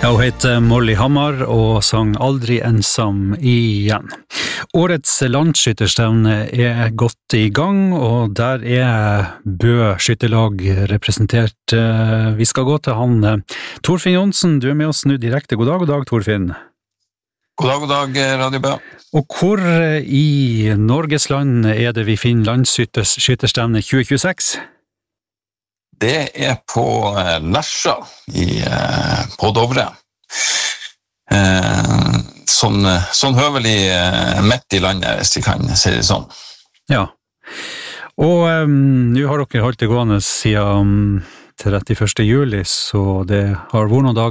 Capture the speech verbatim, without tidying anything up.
Ja, hun heter Molly Hammar og sang Aldri ensam igjen. Årets landskytterstevne er godt i gang, og der er Bø skytterlag representert. Vi skal gå til han Torfinn Johnsen, du er med oss nå direkte. God dag, god dag Torfinn. God dag, god dag, Radio Bø. Og hvor i Norges land er det vi finner landsskytterstevne tjue tjueseks? Det er på Lesja i, på Dovre. Eh, sånn, sånn høvelig midt i landet, hvis vi kan si det sånn. Ja, og um, nå har dere holdt det gående siden trettiførste juli, så det har vært noen dager